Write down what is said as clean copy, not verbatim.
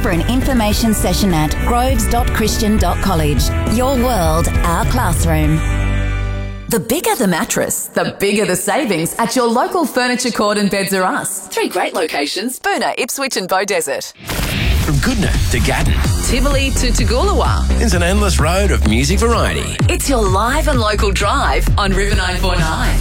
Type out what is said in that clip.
for an information session at groves.christian.college. Your world, our classroom. The bigger the mattress, the bigger the savings at your local Furniture Court and Beds Are Us. 3 great locations: Boonah, Ipswich and Beaudesert. From Goodna to Gatton, Tivoli to Toogoolawah. there's an endless road of music variety. It's your live and local drive on River 949.